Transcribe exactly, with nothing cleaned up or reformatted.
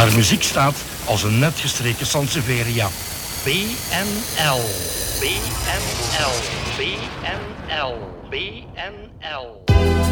Haar muziek staat als een net gestreken Sansevieria. B N L, B N L, B N L, B N L.